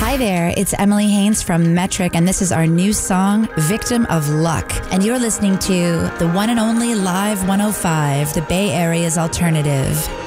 Hi there, it's Emily Haynes from Metric, and this is our new song, Victim of Luck. And you're listening to the one and only Live 105, the Bay Area's alternative.